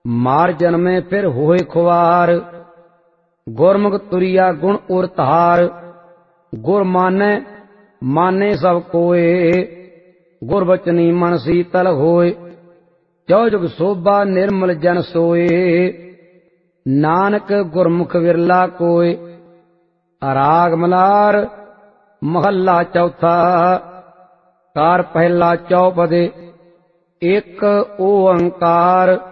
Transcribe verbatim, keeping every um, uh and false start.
मार जन्मे फिर होए खुवार। गुरमुख तुरिया गुण उर धार। गुर माने माने सब कोय। गुर बचनी मन शीतल होय। चौ जुग शोभा निर्मल जन सोए। नानक गुरमुख विरला कोय। राग मलार महला चौथा। कार पहला चौपदे। एक ओंकार।